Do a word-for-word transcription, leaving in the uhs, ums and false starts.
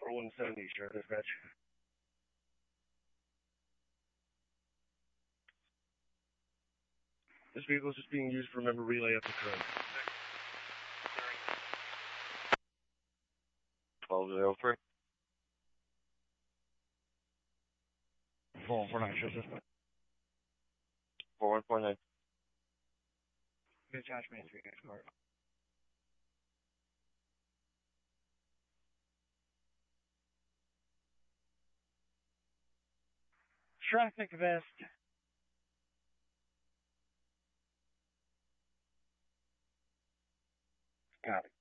four one seventy, sure, dispatch. This vehicle is just being used for member relay up the current. twelve oh three. four one four nine, show suspect. four one four nine. Good charge, man, three guys, car. Traffic vest. Got it.